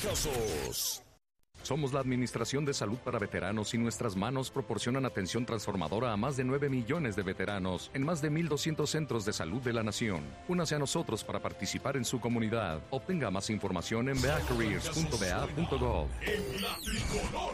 Trancazos. Somos la Administración de Salud para Veteranos y nuestras manos proporcionan atención transformadora a más de 9 millones de veteranos en más de 1,200 centros de salud de la nación. Únase a nosotros para participar en su comunidad. Obtenga más información en beacareers.va.gov.